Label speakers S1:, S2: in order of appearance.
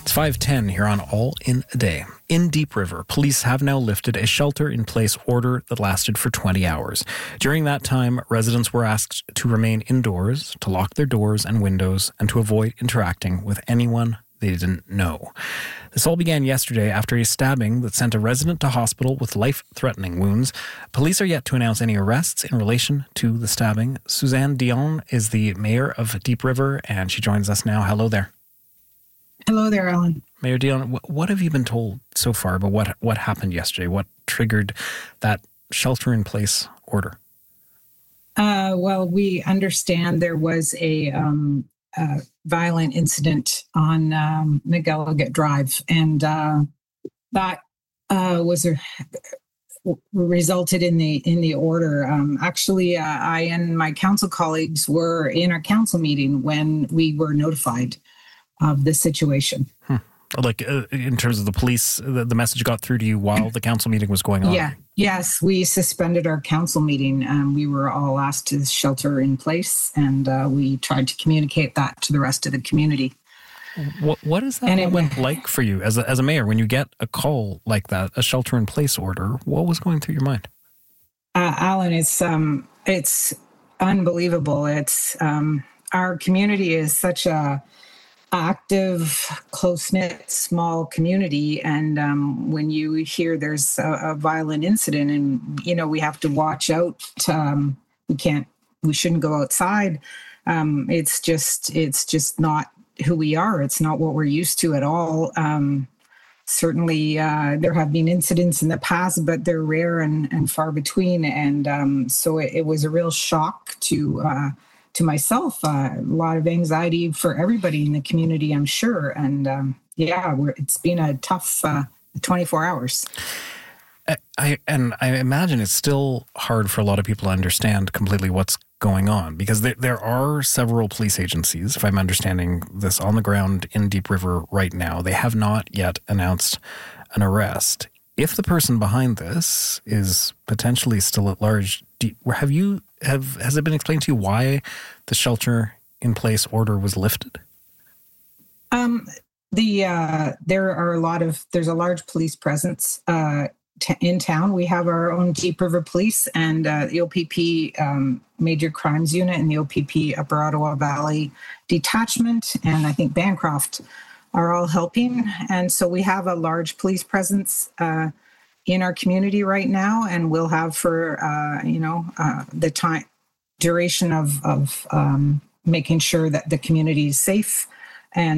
S1: It's 5:10 here on All in a Day. In Deep River, police have now lifted a shelter-in-place order that lasted for 20 hours. During that time, residents were asked to remain indoors, to lock their doors and windows, and to avoid interacting with anyone they didn't know. This all began yesterday after a stabbing that sent a resident to hospital with life-threatening wounds. Police are yet to announce any arrests in relation to the stabbing. Suzanne Dion is the mayor of Deep River, and she joins us now. Hello there.
S2: Hello there, Alan.
S1: Mayor Dion, what have you been told so far about what happened yesterday? What triggered that shelter-in-place order?
S2: Well, we understand there was a violent incident on McElligott Drive, and that resulted in the order. Actually, I and my council colleagues were in our council meeting when we were notified of the situation.
S1: Like in terms of the police, the message got through to you while the council meeting was going on?
S2: Yeah. Yes, we suspended our council meeting. We were all asked to shelter in place, and we tried to communicate that to the rest of the community.
S1: What is that moment like for you as a mayor when you get a call like that, a shelter in place order? What was going through your mind?
S2: Alan, it's unbelievable. It's our community is such a active, close-knit, small community, and when you hear there's a violent incident, and we have to watch out, we shouldn't go outside. It's just not who we are. It's not what we're used to at all. Certainly, there have been incidents in the past, but they're rare and far between, and so it was a real shock to myself, a lot of anxiety for everybody in the community, I'm sure. And it's been a tough 24 hours.
S1: I imagine it's still hard for a lot of people to understand completely what's going on, because there are several police agencies, if I'm understanding this, on the ground in Deep River right now. They have not yet announced an arrest. If the person behind this is potentially still at large, has it been explained to you why the shelter-in-place order was lifted?
S2: There's a large police presence in town. We have our own Deep River Police and the OPP Major Crimes Unit and the OPP Upper Ottawa Valley Detachment, and I think Bancroft are all helping. And so we have a large police presence in our community right now, and we'll have for the duration of making sure that the community is safe and